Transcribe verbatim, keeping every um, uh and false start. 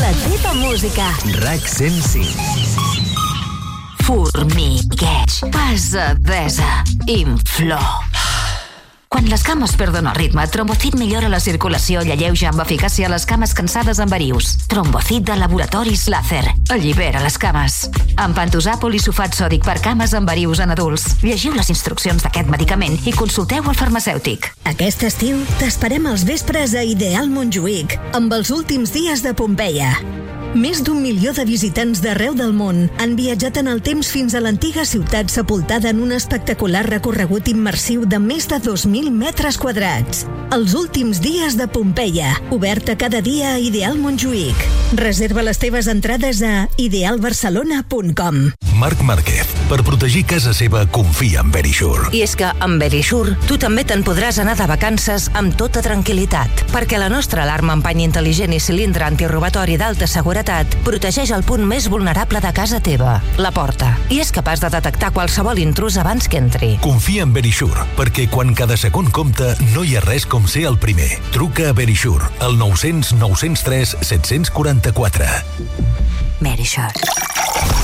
La teva música. RAC cent cinc. Formigueig, pesadesa, inflor. Quan les cames perden el ritme, Trombocid millora la circulació i alleuja amb eficàcia les cames cansades amb verius. Trombocid de Laboratoris Láser. Allibera les cames. Amb pantosà polisulfat sòdic per cames amb verius en adults. Llegiu les instruccions d'aquest medicament i consulteu el farmacèutic. Aquest estiu t'esperem als vespres a Ideal Montjuïc, amb els últims dies de Pompeia. Més d'un milió de visitants d'arreu del món han viatjat en el temps fins a l'antiga ciutat sepultada en un espectacular recorregut immersiu de més de dos mil metres quadrats. Els últims dies de Pompeia, oberta cada dia a Ideal Montjuïc. Reserva les teves entrades a ideal barcelona punt com. Marc Márquez, per protegir casa seva, confia en Verisure. I és que amb Verisure tu també te'n podràs anar de vacances amb tota tranquil·litat, perquè la nostra alarma amb pany intel·ligent i cilindre antirobatori d'alta seguretat protegeix el punt més vulnerable de casa teva, la porta, i és capaç de detectar qualsevol intrus abans que entri. Confia en Verisure, perquè quan cada segon compta no hi ha res com ser el primer. Truca a Verisure, al nou cents nou cents tres set cents quaranta-quatre. Verisure.